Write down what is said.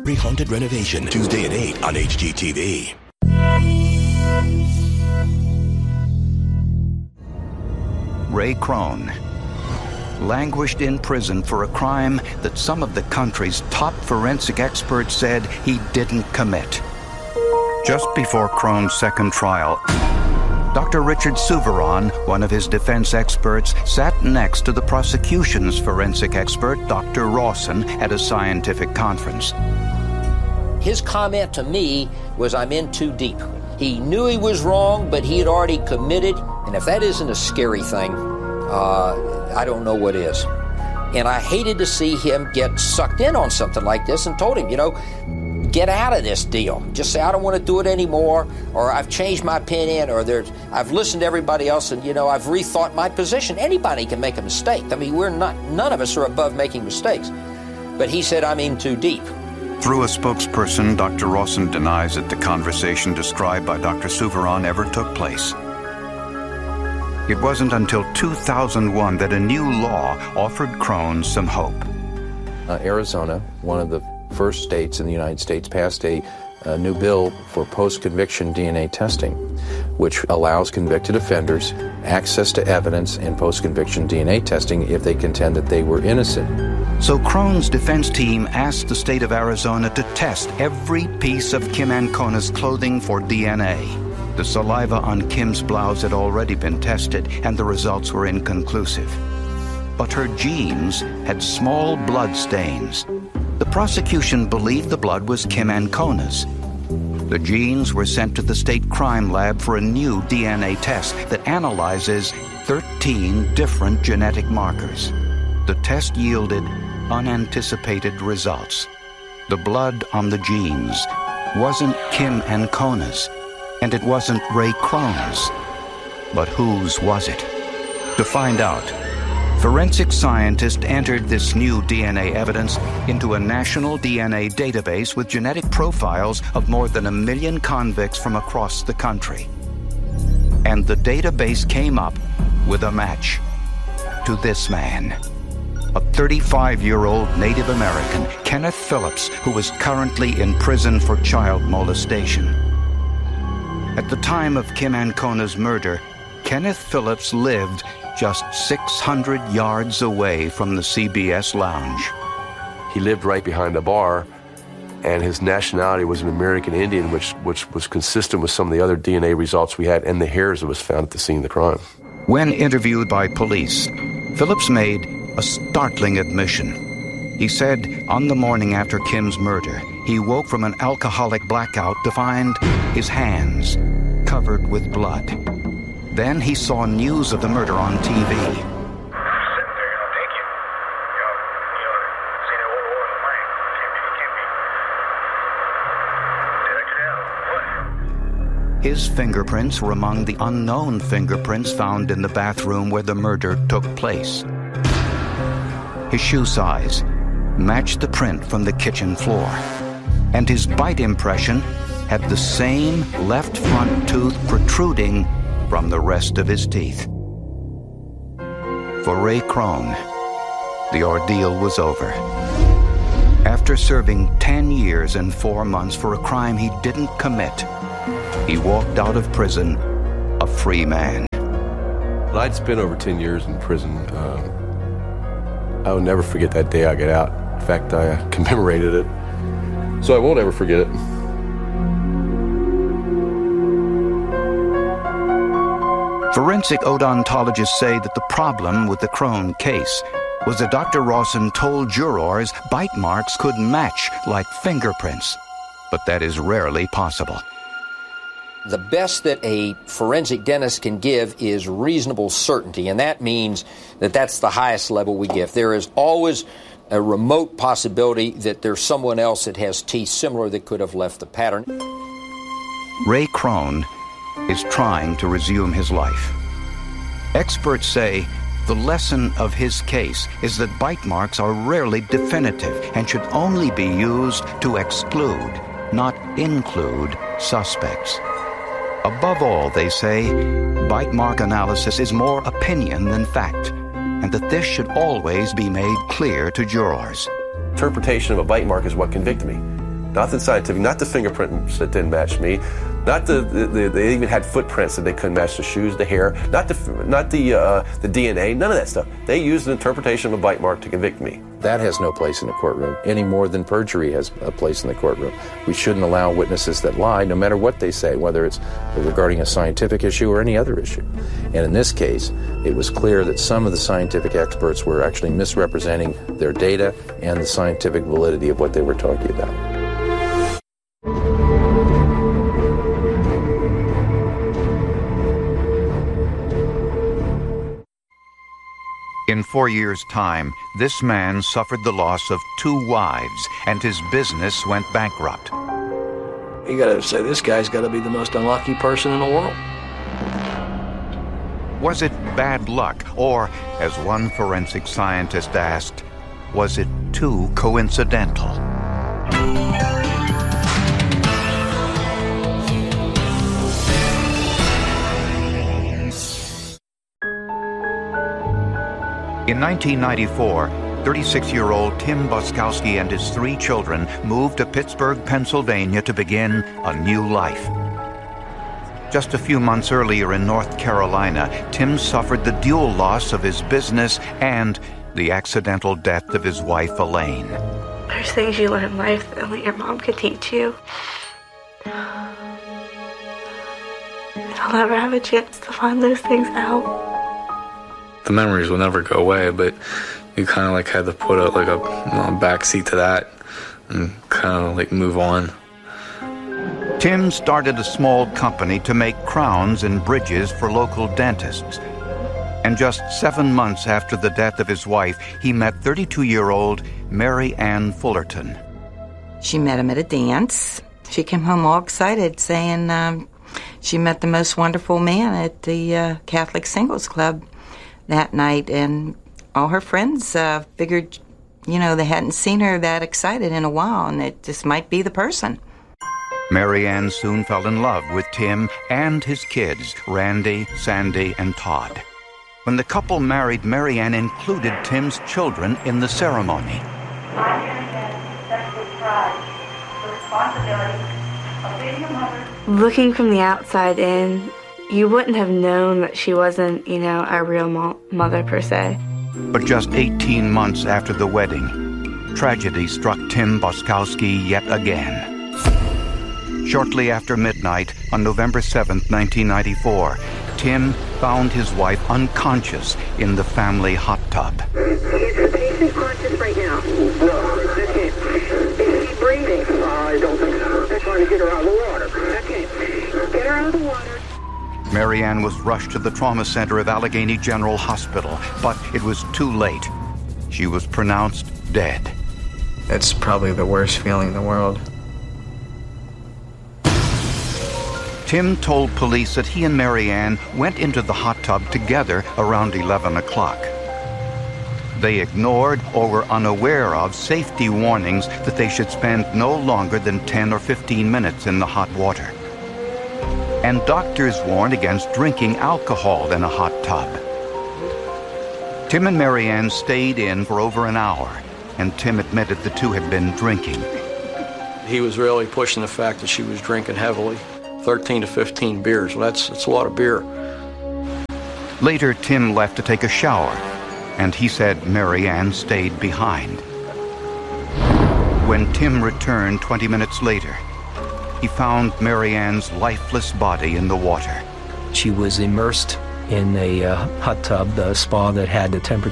Haunted Renovation, Tuesday at 8 on HGTV. Ray Krohn languished in prison for a crime that some of the country's top forensic experts said he didn't commit. Just before Krohn's second trial, Dr. Richard Souviron, one of his defense experts, sat next to the prosecution's forensic expert, Dr. Rawson, at a scientific conference. His comment to me was, I'm in too deep. He knew he was wrong, but he had already committed, and if that isn't a scary thing, I don't know what is. And I hated to see him get sucked in on something like this and told him, get out of this deal. Just say, I don't want to do it anymore, or I've changed my opinion, or I've listened to everybody else and, I've rethought my position. Anybody can make a mistake. I mean, none of us are above making mistakes. But he said, I'm in too deep. Through a spokesperson, Dr. Rawson denies that the conversation described by Dr. Souviron ever took place. It wasn't until 2001 that a new law offered Krohn some hope. Arizona, one of the first states in the United States, passed a new bill for post-conviction DNA testing, which allows convicted offenders access to evidence in post-conviction DNA testing if they contend that they were innocent. So Krohn's defense team asked the state of Arizona to test every piece of Kim Ancona's clothing for DNA. The saliva on Kim's blouse had already been tested, and the results were inconclusive. But her jeans had small blood stains. The prosecution believed the blood was Kim Ancona's. The jeans were sent to the state crime lab for a new DNA test that analyzes 13 different genetic markers. The test yielded unanticipated results. The blood on the jeans wasn't Kim Ancona's, and it wasn't Ray Krohn's. But whose was it? To find out, forensic scientists entered this new DNA evidence into a national DNA database with genetic profiles of more than 1 million convicts from across the country. And the database came up with a match to this man, a 35-year-old Native American, Kenneth Phillips, who was currently in prison for child molestation. At the time of Kim Ancona's murder, Kenneth Phillips lived just 600 yards away from the CBS lounge. He lived right behind the bar, and his nationality was an American Indian, which was consistent with some of the other DNA results we had and the hairs that was found at the scene of the crime. When interviewed by police, Phillips made a startling admission. He said on the morning after Kim's murder, he woke from an alcoholic blackout to find his hands covered with blood. Then he saw news of the murder on TV. His fingerprints were among the unknown fingerprints found in the bathroom where the murder took place. His shoe size matched the print from the kitchen floor, and his bite impression had the same left front tooth protruding from the rest of his teeth. For Ray Krohn, the ordeal was over. After serving 10 years and 4 months for a crime he didn't commit, he walked out of prison a free man. I'd spent over 10 years in prison. I will never forget that day I got out. In fact, I commemorated it, so I won't ever forget it. Forensic odontologists say that the problem with the Krohn case was that Dr. Rawson told jurors bite marks could match like fingerprints, but that is rarely possible. The best that a forensic dentist can give is reasonable certainty, and that means that that's the highest level we give. There is always a remote possibility that there's someone else that has teeth similar that could have left the pattern. Ray Krohn is trying to resume his life. Experts say the lesson of his case is that bite marks are rarely definitive and should only be used to exclude, not include, suspects. Above all, they say, bite mark analysis is more opinion than fact, and that this should always be made clear to jurors. Interpretation of a bite mark is what convicted me. Nothing scientific, not the fingerprints that didn't match me, not they even had footprints that they couldn't match the shoes, the hair, not the DNA, none of that stuff. They used an interpretation of a bite mark to convict me. That has no place in a courtroom, any more than perjury has a place in the courtroom. We shouldn't allow witnesses that lie, no matter what they say, whether it's regarding a scientific issue or any other issue. And in this case, it was clear that some of the scientific experts were actually misrepresenting their data and the scientific validity of what they were talking about. In 4 years' time, this man suffered the loss of 2 wives, and his business went bankrupt. You gotta say, this guy's gotta be the most unlucky person in the world. Was it bad luck, or, as one forensic scientist asked, was it too coincidental? In 1994, 36-year-old Tim Boskowski and his 3 children moved to Pittsburgh, Pennsylvania to begin a new life. Just a few months earlier in North Carolina, Tim suffered the dual loss of his business and the accidental death of his wife, Elaine. There's things you learn in life that only your mom could teach you. I'll never have a chance to find those things out. The memories will never go away, but you kind of like had to put a backseat to that and kind of like move on. Tim started a small company to make crowns and bridges for local dentists. And just 7 months after the death of his wife, he met 32-year-old Mary Ann Fullerton. She met him at a dance. She came home all excited, saying she met the most wonderful man at the Catholic Singles Club that night, and all her friends figured, they hadn't seen her that excited in a while, and that this might be the person. Mary Ann soon fell in love with Tim and his kids, Randy, Sandy, and Todd. When the couple married, Mary Ann included Tim's children in the ceremony. Looking from the outside in, you wouldn't have known that she wasn't, our real mother per se. But just 18 months after the wedding, tragedy struck Tim Boskowski yet again. Shortly after midnight on November 7th, 1994, Tim found his wife unconscious in the family hot tub. Is the patient conscious right now? No. Okay. Is she breathing? I don't think so. They're trying to get her out of the water. Okay. Get her out of the water. Mary Ann was rushed to the trauma center of Allegheny General Hospital, but it was too late. She was pronounced dead. It's probably the worst feeling in the world. Tim told police that he and Mary Ann went into the hot tub together around 11 o'clock. They ignored or were unaware of safety warnings that they should spend no longer than 10 or 15 minutes in the hot water. And doctors warned against drinking alcohol in a hot tub. Tim and Mary Ann stayed in for over an hour, and Tim admitted the two had been drinking. He was really pushing the fact that she was drinking heavily, 13 to 15 beers. Well, that's a lot of beer. Later, Tim left to take a shower, and he said Mary Ann stayed behind. When Tim returned 20 minutes later, he found Mary Ann's lifeless body in the water. She was immersed in a hot tub, the spa that had the temperature